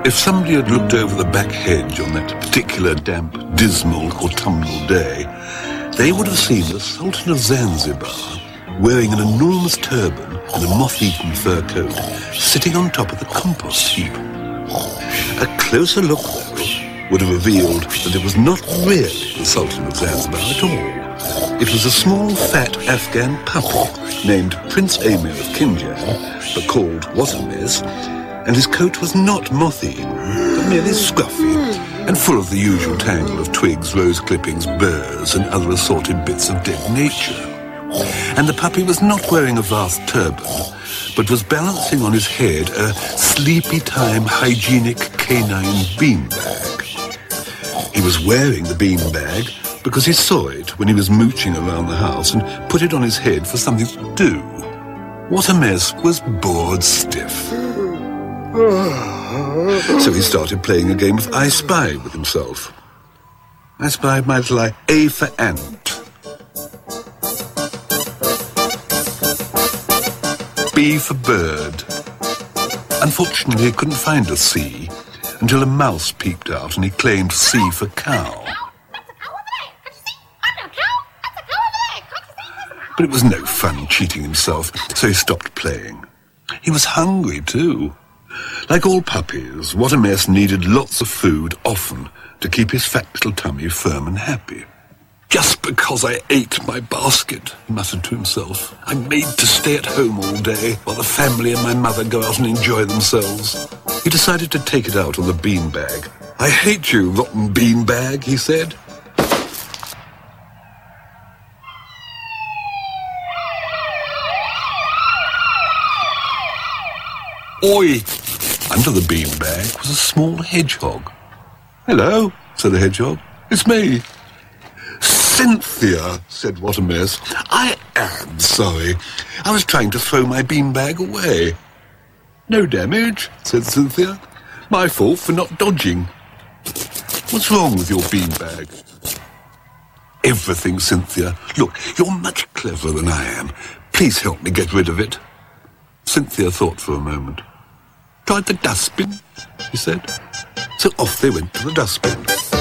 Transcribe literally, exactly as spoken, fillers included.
If somebody had looked over the back hedge on that particular damp, dismal, autumnal day, they would have seen the Sultan of Zanzibar wearing an enormous turban and a moth-eaten fur coat, sitting on top of the compost heap. A closer look, though, would have revealed that it was not really the Sultan of Zanzibar at all. It was a small, fat Afghan puppy named Prince Emir of Kinjan, but called Watermez, and his coat was not moth-eaten, but merely scruffy, and full of the usual tangle of twigs, rose clippings, burrs, and other assorted bits of dead nature. And the puppy was not wearing a vast turban, but was balancing on his head a sleepy-time hygienic canine beanbag. He was wearing the beanbag because he saw it when he was mooching around the house and put it on his head for something to do. Watermez was bored stiff. So he started playing a game of I Spy with himself. I Spy my little eye. A for ant. B for bird. Unfortunately, he couldn't find a C until a mouse peeped out and he claimed C for cow. But it was no fun cheating himself, so he stopped playing. He was hungry, too. Like all puppies, Watermez needed lots of food often to keep his fat little tummy firm and happy. Just because I ate my basket, he muttered to himself. I'm made to stay at home all day while the family and my mother go out and enjoy themselves. He decided to take it out on the beanbag. I hate you, rotten beanbag, he said. Oi! Under the beanbag was a small hedgehog. Hello, said the hedgehog. It's me. Cynthia, said Watermez. I am sorry. I was trying to throw my beanbag away. No damage, said Cynthia. My fault for not dodging. What's wrong with your beanbag? Everything, Cynthia. Look, you're much cleverer than I am. Please help me get rid of it. Cynthia thought for a moment. Tried the dustbin, he said. So off they went to the dustbin.